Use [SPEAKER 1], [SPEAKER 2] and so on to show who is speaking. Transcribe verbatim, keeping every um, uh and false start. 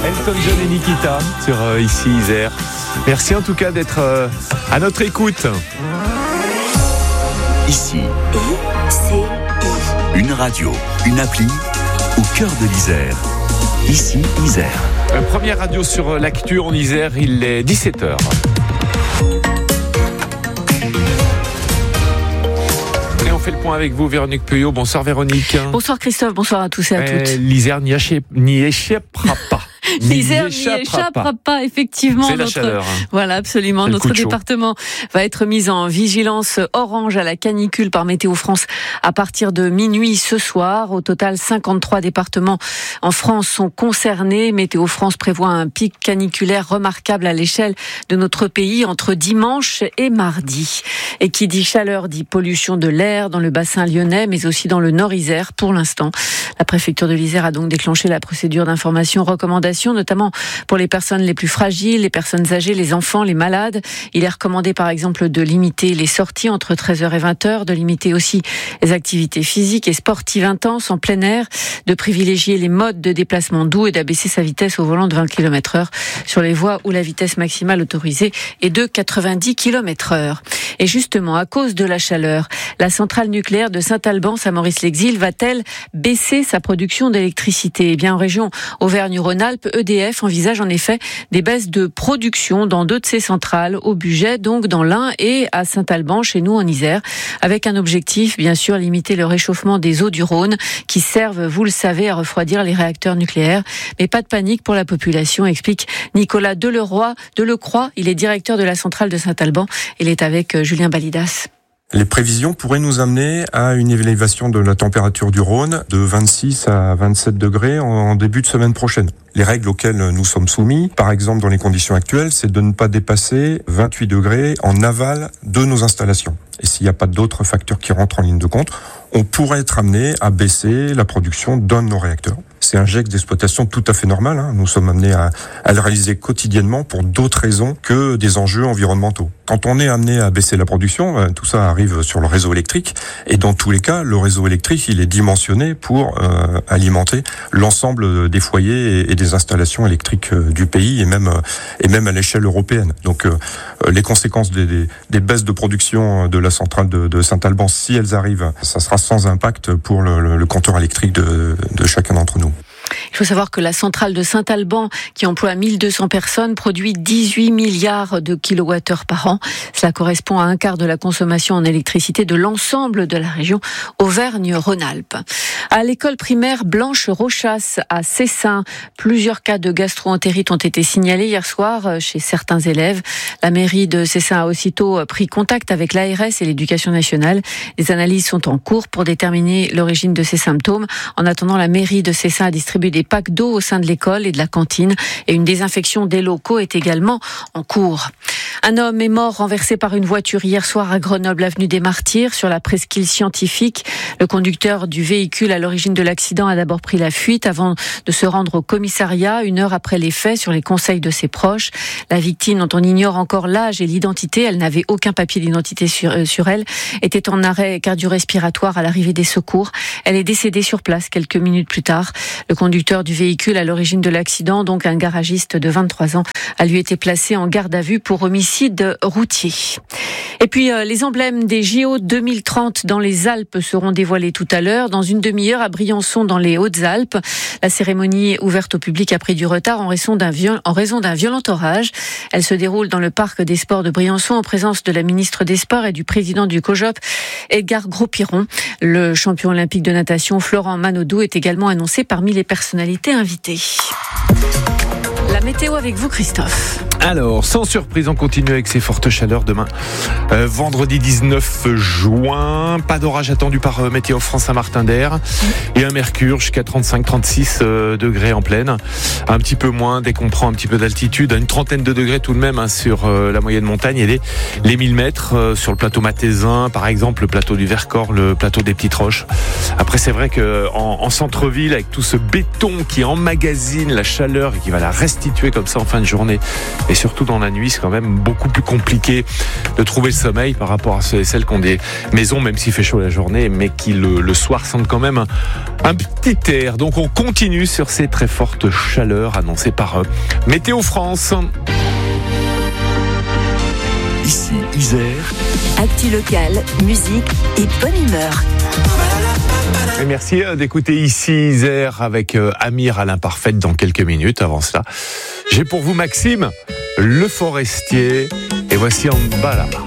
[SPEAKER 1] Elton John et Nikita sur euh, ici Isère. Merci en tout cas d'être euh, à notre écoute.
[SPEAKER 2] Ici, I C I. Une radio, une appli au cœur de l'Isère. Ici Isère.
[SPEAKER 1] Euh, première radio sur euh, l'actu en Isère, il est dix-sept heures. Et on fait le point avec vous, Véronique Puyot. Bonsoir Véronique.
[SPEAKER 3] Bonsoir Christophe, bonsoir à tous et à
[SPEAKER 1] euh,
[SPEAKER 3] toutes.
[SPEAKER 1] L'Isère n'y, achè- n'y échappera pas.
[SPEAKER 3] L'Isère n'y échappera pas, pas effectivement.
[SPEAKER 1] C'est la
[SPEAKER 3] notre...
[SPEAKER 1] chaleur. Hein.
[SPEAKER 3] Voilà, absolument.
[SPEAKER 1] C'est
[SPEAKER 3] notre département va être mis en vigilance orange à la canicule par Météo France à partir de minuit ce soir. Au total, cinquante-trois départements en France sont concernés. Météo France prévoit un pic caniculaire remarquable à l'échelle de notre pays entre dimanche et mardi. Et qui dit chaleur dit pollution de l'air dans le bassin lyonnais, mais aussi dans le Nord Isère pour l'instant. La préfecture de l'Isère a donc déclenché la procédure d'information recommandation, notamment pour les personnes les plus fragiles, les personnes âgées, les enfants, les malades. Il est recommandé par exemple de limiter les sorties entre treize heures et vingt heures, de limiter aussi les activités physiques et sportives intenses en plein air, de privilégier les modes de déplacement doux et d'abaisser sa vitesse au volant de vingt kilomètres heure sur les voies où la vitesse maximale autorisée est de quatre-vingt-dix kilomètres heure. Et justement, à cause de la chaleur, la centrale nucléaire de Saint-Alban-Saint-Maurice-l'Exil va-t-elle baisser sa production d'électricité ? Eh bien, en région Auvergne-Rhône-Alpes, E D F envisage en effet des baisses de production dans deux de ses centrales, au Bugey, donc dans l'Ain, et à Saint-Alban, chez nous en Isère, avec un objectif, bien sûr, limiter le réchauffement des eaux du Rhône, qui servent, vous le savez, à refroidir les réacteurs nucléaires. Mais pas de panique pour la population, explique Nicolas Deleroy, Delecroix. Il est directeur de la centrale de Saint-Alban. Il est avec Julien Balidas.
[SPEAKER 4] Les prévisions pourraient nous amener à une élévation de la température du Rhône de vingt-six à vingt-sept degrés en début de semaine prochaine. Les règles auxquelles nous sommes soumis, par exemple dans les conditions actuelles, c'est de ne pas dépasser vingt-huit degrés en aval de nos installations. Et s'il n'y a pas d'autres facteurs qui rentrent en ligne de compte, on pourrait être amené à baisser la production d'un de nos réacteurs. C'est un geste d'exploitation tout à fait normal. Hein. Nous sommes amenés à, à le réaliser quotidiennement pour d'autres raisons que des enjeux environnementaux. Quand on est amené à baisser la production, tout ça arrive sur le réseau électrique. Et dans tous les cas, le réseau électrique, il est dimensionné pour euh, alimenter l'ensemble des foyers et, et des installations électriques du pays et même, et même à l'échelle européenne. Donc euh, les conséquences des, des, des baisses de production de la centrale de, de Saint-Alban, si elles arrivent, ça sera sans impact pour le, le, le compteur électrique de, de chacun d'entre nous.
[SPEAKER 3] Il faut savoir que la centrale de Saint-Alban, qui emploie mille deux cents personnes, produit dix-huit milliards de kilowattheures par an. Cela correspond à un quart de la consommation en électricité de l'ensemble de la région Auvergne-Rhône-Alpes. À l'école primaire Blanche Rochasse à Cessin, plusieurs cas de gastro-entérite ont été signalés hier soir chez certains élèves. La mairie de Cessin a aussitôt pris contact avec l'A R S et l'Éducation nationale. Les analyses sont en cours pour déterminer l'origine de ces symptômes. En attendant, la mairie de Cessin a distribué des packs d'eau au sein de l'école et de la cantine, et une désinfection des locaux est également en cours. Un homme est mort renversé par une voiture hier soir à Grenoble, avenue des Martyrs, sur la presqu'île scientifique. Le conducteur du véhicule à l'origine de l'accident a d'abord pris la fuite avant de se rendre au commissariat une heure après les faits sur les conseils de ses proches. La victime, dont on ignore encore l'âge et l'identité, elle n'avait aucun papier d'identité sur, euh, sur elle, était en arrêt cardio-respiratoire à l'arrivée des secours. Elle est décédée sur place quelques minutes plus tard. Le conducteur du véhicule à l'origine de l'accident, donc un garagiste de vingt-trois ans, a lui été placé en garde à vue pour homicide routier. Et puis euh, les emblèmes des J O deux mille trente dans les Alpes seront dévoilés tout à l'heure. Dans une demi-heure à Briançon, dans les Hautes-Alpes. La cérémonie ouverte au public a pris du retard en raison d'un, viol- en raison d'un violent orage. Elle se déroule dans le parc des sports de Briançon en présence de la ministre des Sports et du président du COJOP, Edgar Gros-Piron. Le champion olympique de natation Florent Manodou est également annoncé parmi les personnalités invitées. La météo avec vous, Christophe.
[SPEAKER 1] Alors, sans surprise, on continue avec ces fortes chaleurs demain. Euh, vendredi dix-neuf juin, pas d'orage attendu par euh, Météo France Saint-Martin-d'Air. Et un mercure jusqu'à trente-cinq à trente-six euh, degrés en plaine. Un petit peu moins dès qu'on prend un petit peu d'altitude. Une trentaine de degrés tout de même hein, sur euh, la moyenne montagne et les, les mille mètres euh, sur le plateau mathésin, par exemple, le plateau du Vercors, le plateau des Petites Roches. Après, c'est vrai qu'en en centre-ville, avec tout ce béton qui emmagasine la chaleur et qui va la restituer comme ça en fin de journée, et surtout dans la nuit, c'est quand même beaucoup plus compliqué de trouver le sommeil par rapport à ceux et celles qui ont des maisons, même s'il fait chaud la journée, mais qui le, le soir sentent quand même un, un petit air. Donc on continue sur ces très fortes chaleurs annoncées par euh, Météo France.
[SPEAKER 2] Ici Isère.
[SPEAKER 5] Actu locale, musique et bonne humeur.
[SPEAKER 1] Et merci d'écouter ici Isère avec euh, Amir à l'imparfaite dans quelques minutes. Avant cela, j'ai pour vous Maxime, le forestier. Et voici en bas là.